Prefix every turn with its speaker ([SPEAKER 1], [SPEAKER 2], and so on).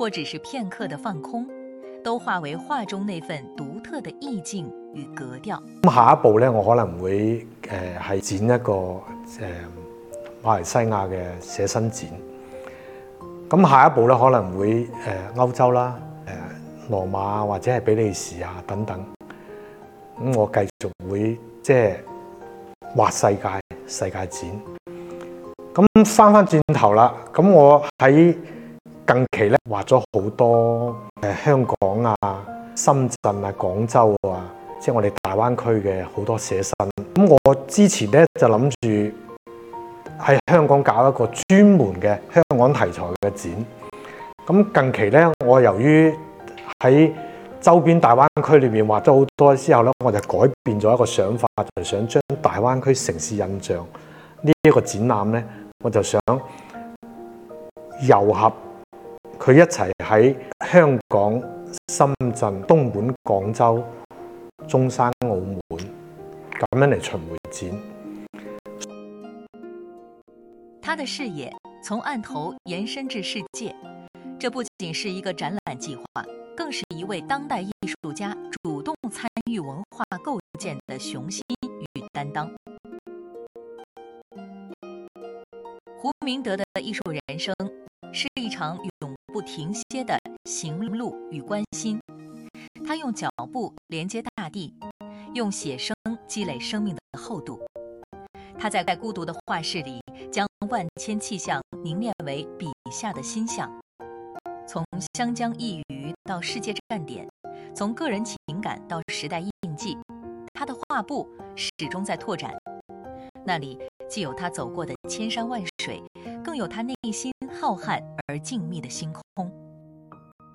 [SPEAKER 1] 或只是片刻的放空，都化為畫中那份獨特的意境與格調。
[SPEAKER 2] 下一步咧，我可能會係剪一個馬來西亞嘅寫生展。咁下一步咧可能會歐洲啦、羅馬或者係比利時啊等等。咁我繼續會即係畫世界展。咁翻轉頭啦，咁我喺近期咧畫咗好多香港啊、深圳啊、廣州啊，即係我哋大灣區嘅好多寫生。咁我之前咧就諗住喺香港搞一個專門嘅香港題材嘅展。咁近期咧，我由於喺周邊大灣區裏面畫咗好多之後咧，我就改變咗一個想法，就想將大灣區城市印象呢一個展覽咧，我就想糅合佢一齊喺香港、深圳、東莞、廣州、中山、澳門咁樣嚟巡迴展。
[SPEAKER 1] 他的視野從案頭延伸至世界，這不僅是一個展覽計劃，更是一位當代藝術家主動參與文化構建的雄心與擔當。胡明德的藝術人生是一場永不停歇的行路與關心。他用腳步連接大地，用寫生積累生命的厚度。他在孤獨的畫室裡，將萬千氣象凝練為筆下的心象。從湘江一隅到世界站點，從個人情感到時代印記，他的畫布始終在拓展。那裡既有他走過的千山萬水，更有他內心浩瀚而靜謐的星空。